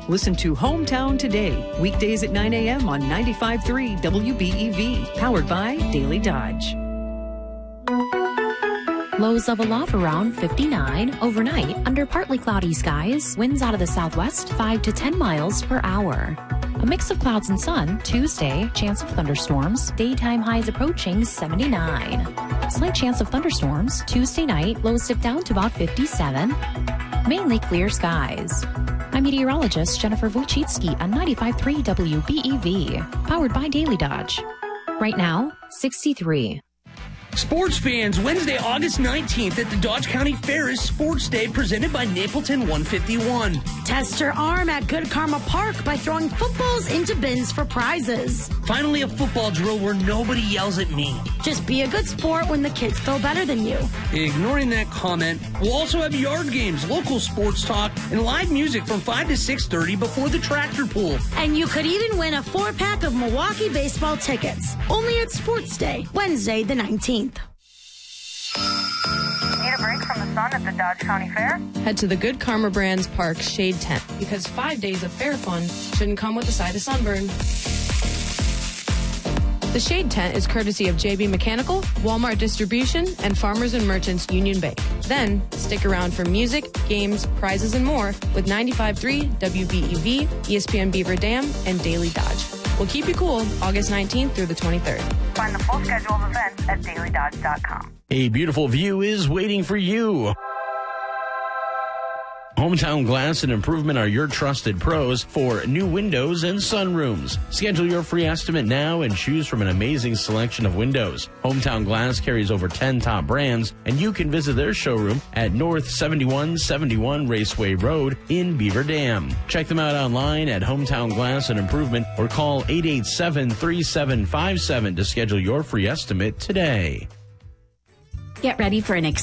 Listen to Hometown Today, weekdays at 9 a.m. on 95.3 WBEV, powered by Daily Dodge. Lows level off around 59. Overnight, under partly cloudy skies, winds out of the southwest 5 to 10 miles per hour. A mix of clouds and sun. Tuesday, chance of thunderstorms. Daytime highs approaching 79. Slight chance of thunderstorms. Tuesday night, lows dip down to about 57. Mainly clear skies. I'm meteorologist Jennifer Wojcicki on 95.3 WBEV, powered by Daily Dodge. Right now, 63. Sports fans, Wednesday, August 19th at the Dodge County Fair is Sports Day presented by Napleton 151. Test your arm at Good Karma Park by throwing footballs into bins for prizes. Finally, a football drill where nobody yells at me. Just be a good sport when the kids throw better than you. Ignoring that comment, we'll also have yard games, local sports talk, and live music from 5 to 6:30 before the tractor pull. And you could even win a 4-pack of Milwaukee baseball tickets. Only at Sports Day, Wednesday the 19th. Need a break from the sun at the Dodge County Fair? Head to the Good Karma Brands Park Shade Tent, because 5 days of fair fun shouldn't come with a side of sunburn. The Shade Tent is courtesy of JB Mechanical, Walmart Distribution, and Farmers and Merchants Union Bank. Then, stick around for music, games, prizes, and more with 95.3 WBEV, ESPN Beaver Dam, and Daily Dodge. We'll keep you cool August 19th through the 23rd. Find the full schedule of events at dailydodge.com. A beautiful view is waiting for you. Hometown Glass and Improvement are your trusted pros for new windows and sunrooms. Schedule your free estimate now and choose from an amazing selection of windows. Hometown Glass carries over 10 top brands, and you can visit their showroom at North 7171 Raceway Road in Beaver Dam. Check them out online at Hometown Glass and Improvement or call 887-3757 to schedule your free estimate today. Get ready for an